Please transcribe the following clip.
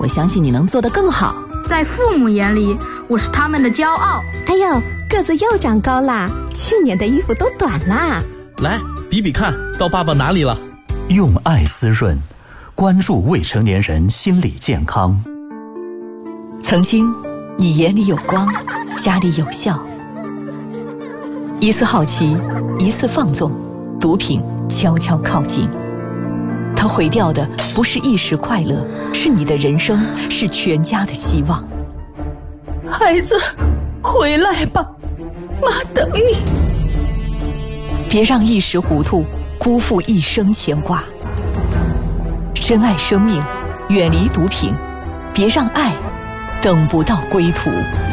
我相信你能做得更好。 在父母眼里，我是他们的骄傲。 哎呦，个子又长高啦，去年的衣服都短啦。 来比比看，到爸爸哪里了？ 用爱滋润，关注未成年人心理健康。 曾经你眼里有光，家里有笑。一次好奇，一次放纵，毒品悄悄靠近。它毁掉的不是一时快乐，是你的人生，是全家的希望。 孩子，回来吧，妈等你。 别让一时糊涂辜负一生牵挂。珍爱生命，远离毒品，别让爱等不到归途。